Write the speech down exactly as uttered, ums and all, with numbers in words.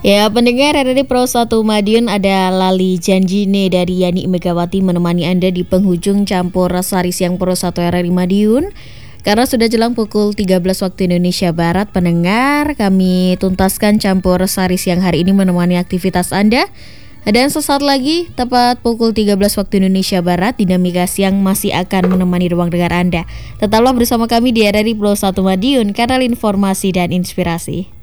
Ya, pendengar R R I Pro satu Madiun, ada Lali Janjine dari Yani Megawati menemani Anda di penghujung campur sari siang Pro satu R R I Madiun. Karena sudah jelang pukul tiga belas waktu Indonesia Barat, pendengar, kami tuntaskan campur sari siang hari ini menemani aktivitas Anda. Dan sesaat lagi, tepat pukul tiga belas waktu Indonesia Barat, Dinamika Siang masih akan menemani ruang dengar Anda. Tetaplah bersama kami di R R I Pro satu Madiun, kanal informasi dan inspirasi.